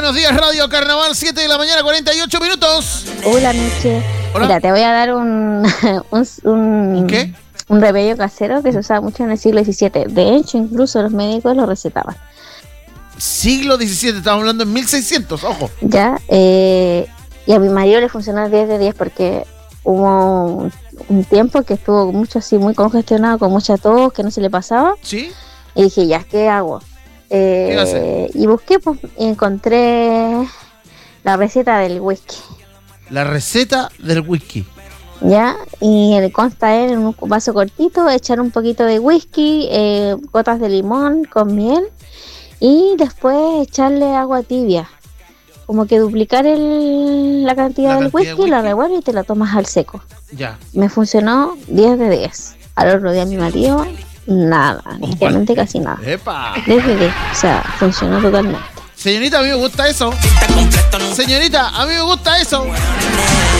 buenos días, Radio Carnaval, 7 de la mañana, 48 minutos. Hola, Noche. Hola. Mira, te voy a dar un ¿Qué? Un remedio casero que se usaba mucho en el siglo XVII. De hecho, incluso los médicos lo recetaban. Siglo XVII, estamos hablando en 1600, ojo. Ya, y a mi marido le funcionó 10 de 10 porque hubo un tiempo que estuvo mucho así, muy congestionado, con mucha tos, que no se le pasaba. ¿Sí? Y dije, ya, ¿qué hago? ¿Qué hace? Y busqué, pues, y encontré la receta del whisky. La receta del whisky. Ya, y consta en un vaso cortito, echar un poquito de whisky, gotas de limón con miel y después echarle agua tibia. Como que duplicar la cantidad del whisky, la revuelves y te la tomas al seco. Ya. Me funcionó 10 de 10. Al otro día mi marido, nada, prácticamente casi nada. ¡Epa! 10 de 10, o sea, funcionó totalmente. Señorita, a mí me gusta eso. Señorita, a mí me gusta eso.